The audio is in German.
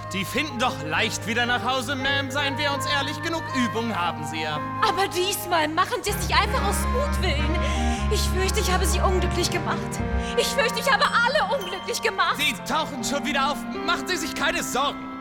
Die finden doch leicht wieder nach Hause, Ma'am. Seien wir uns ehrlich, genug Übung haben sie ja. Aber diesmal machen sie es nicht einfach aus Mutwillen. Ich fürchte, ich habe sie unglücklich gemacht. Ich fürchte, ich habe alle unglücklich gemacht. Sie tauchen schon wieder auf. Machen Sie sich keine Sorgen.